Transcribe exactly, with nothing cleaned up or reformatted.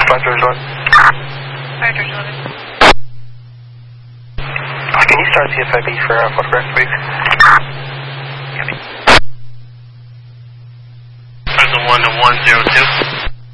Flight George eleven. Flight George eleven. Can you start C F I B for uh, photograph, please? Copy. Press one to one zero two.